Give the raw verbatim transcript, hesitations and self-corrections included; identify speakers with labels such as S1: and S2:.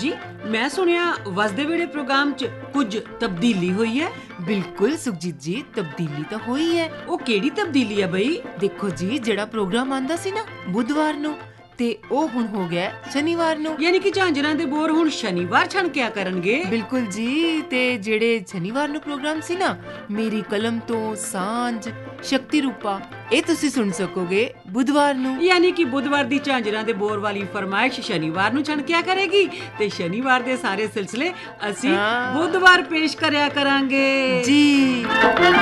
S1: ਜੀ ਮੈਂ ਸੁਣਿਆ ਵਸਦੇ ਵੇੜੇ ਪ੍ਰੋਗਰਾਮ 'ਚ ਕੁਝ ਤਬਦੀਲੀ ਹੋਈ ਹੈ।
S2: ਬਿਲਕੁਲ ਸੁਖਜੀਤ ਜੀ, ਤਬਦੀਲੀ ਤਾਂ ਹੋਈ ਹੈ।
S1: ਉਹ ਕਿਹੜੀ ਤਬਦੀਲੀ ਹੈ ਬਈ?
S2: ਦੇਖੋ ਜੀ, ਜਿਹੜਾ ਪ੍ਰੋਗਰਾਮ ਆਂਦਾ ਸੀ ਨਾ ਬੁੱਧਵਾਰ ਨੂੰ, ਤੇ ਉਹ ਹੁਣ ਹੋ ਗਿਆ ਸ਼ਨੀਵਾਰ ਨੂੰ।
S1: ਯਾਨੀ ਕਿ ਝਾਂਜਰਾਂ ਦੇ ਬੋਰ ਹੁਣ ਸ਼ਨੀਵਾਰ ਛਣਕਿਆ ਕਰਨਗੇ।
S2: ਬਿਲਕੁਲ ਜੀ। ਤੇ ਜਿਹੜੇ ਸ਼ਨੀਵਾਰ ਨੂੰ ਪ੍ਰੋਗਰਾਮ ਸੀ ਨਾ, ਮੇਰੀ ਕਲਮ ਤੋਂ ਸਾਂਝ, ਸ਼ਕਤੀ ਰੂਪਾ, ਇਹ ਤੁਸੀਂ ਸੁਣ ਸਕੋਗੇ ਬੁੱਧਵਾਰ ਨੂੰ।
S1: ਯਾਨੀ ਕਿ ਬੁੱਧਵਾਰ ਦੀ ਝਾਂਜਰਾਂ ਦੇ ਬੋਰ ਵਾਲੀ ਫਰਮਾਇਸ਼ ਸ਼ਨੀਵਾਰ ਨੂੰ ਛਣਕਿਆ ਕਰੇਗੀ ਤੇ ਸ਼ਨੀਵਾਰ ਦੇ ਸਾਰੇ ਸਿਲਸਿਲੇ ਅਸੀਂ
S2: ਹਾਂ।
S1: ਬੁੱਧਵਾਰ ਪੇਸ਼ ਕਰਿਆ ਕਰਾਂਗੇ
S2: ਜੀ।